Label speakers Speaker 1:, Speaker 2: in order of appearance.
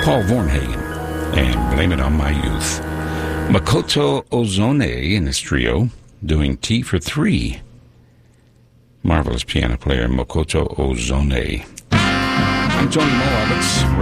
Speaker 1: Paul Vornhagen, and Blame It on My Youth. Makoto Ozone in his trio, doing Tea for Three. Marvelous piano player, Makoto Ozone. I'm Tony Moawitz.